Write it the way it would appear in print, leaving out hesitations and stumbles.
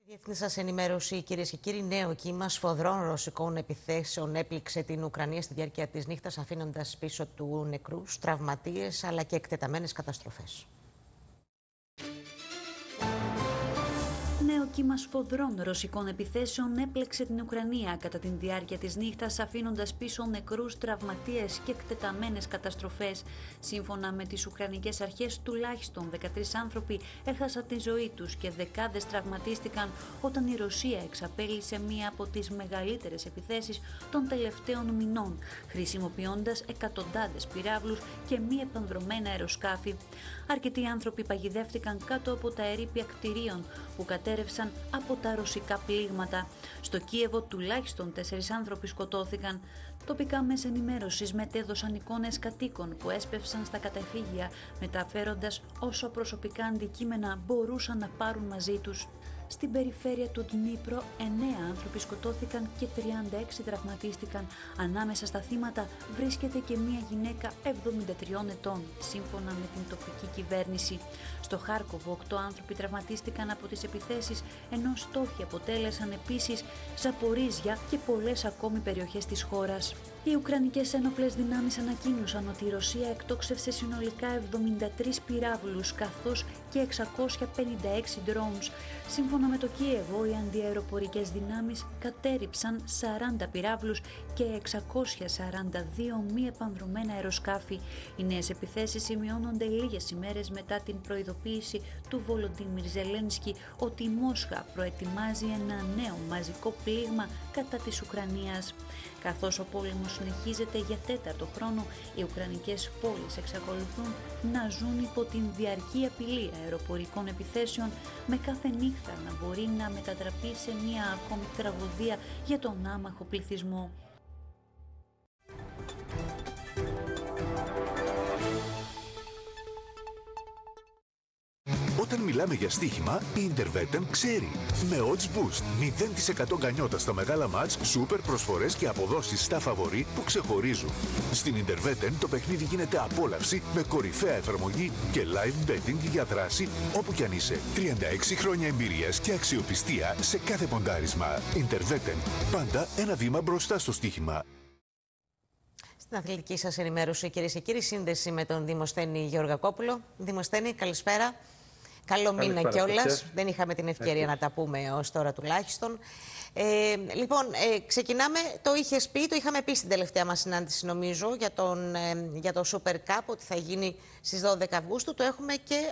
Διεθνή σας ενημέρωση, κυρίες και κύριοι. Νέο κύμα σφοδρών ρωσικών επιθέσεων έπληξε την Ουκρανία στη διάρκεια της νύχτας, αφήνοντας πίσω του νεκρούς, τραυματίες αλλά και εκτεταμένες καταστροφές. Νέο κύμα σφοδρών ρωσικών επιθέσεων έπλεξε την Ουκρανία κατά τη διάρκεια της νύχτας, αφήνοντας πίσω νεκρούς, τραυματίες και εκτεταμένες καταστροφές. Σύμφωνα με τις Ουκρανικές αρχές, τουλάχιστον 13 άνθρωποι έχασαν τη ζωή τους και δεκάδες τραυματίστηκαν όταν η Ρωσία εξαπέλυσε μία από τις μεγαλύτερες επιθέσεις των τελευταίων μηνών, χρησιμοποιώντας εκατοντάδες πυράβλους και μη επανδρωμένα αεροσκάφη. Αρκετοί άνθρωποι παγιδεύτηκαν κάτω από τα ερείπια κτηρίων που κατέρευσαν από τα ρωσικά πλήγματα. Στο Κίεβο τουλάχιστον 4 άνθρωποι σκοτώθηκαν. Τοπικά μέσα ενημέρωσης μετέδωσαν εικόνες κατοίκων που έσπευσαν στα καταφύγια, μεταφέροντας όσο προσωπικά αντικείμενα μπορούσαν να πάρουν μαζί τους. Στην περιφέρεια του Ντνίπρο, 9 άνθρωποι σκοτώθηκαν και 36 τραυματίστηκαν. Ανάμεσα στα θύματα βρίσκεται και μία γυναίκα 73 ετών, σύμφωνα με την τοπική κυβέρνηση. Στο Χάρκοβο, 8 άνθρωποι τραυματίστηκαν από τις επιθέσεις, ενώ στόχοι αποτέλεσαν επίσης Ζαπορίζια και πολλές ακόμη περιοχές της χώρας. Οι Ουκρανικές ένοπλες δυνάμεις ανακοίνωσαν ότι η Ρωσία εκτόξευσε συνολικά 73 πυράβλους καθώς και 656 drones. Σύμφωνα με το Κίεβο, οι αντιαεροπορικές δυνάμεις κατέριψαν 40 πυράβλους και 642 μη επανδρωμένα αεροσκάφη. Οι νέες επιθέσεις σημειώνονται λίγες ημέρες μετά την προειδοποίηση του Βολοντίμιρ Ζελένσκι ότι η Μόσχα προετοιμάζει ένα νέο μαζικό πλήγμα κατά της Ουκρανίας. Καθώς ο πόλεμος συνεχίζεται για 4ο χρόνο, οι ουκρανικές πόλεις εξακολουθούν να ζουν υπό την διαρκή απειλή αεροπορικών επιθέσεων, με κάθε νύχτα να μπορεί να μετατραπεί σε μια ακόμη τραγωδία για τον άμαχο πληθυσμό. Όταν μιλάμε για στοίχημα, η Interveten ξέρει. Με odds boost, 0% γκανιότα στα μεγάλα μάτς, σούπερ προσφορές και αποδόσεις στα φαβορί που ξεχωρίζουν. Στην Interveten το παιχνίδι γίνεται απόλαυση με κορυφαία εφαρμογή και live betting για δράση όπου κι αν είσαι. 36 χρόνια εμπειρίας και αξιοπιστία σε κάθε ποντάρισμα. Interveten, πάντα ένα βήμα μπροστά στο στοίχημα. Στην αθλητική σας ενημέρωση, κυρίες και κύριοι, σύνδεση με τον Δημοσθένη Γεωργακόπουλο. Δημοσθένη, καλησπέρα. Καλό μήνα κιόλας. Δεν είχαμε την ευκαιρία να τα πούμε ως τώρα τουλάχιστον. Ξεκινάμε. Το είχες πει, το είχαμε πει στην τελευταία μας συνάντηση, νομίζω, για το Super Cup, ότι θα γίνει στις 12 Αυγούστου. Το έχουμε και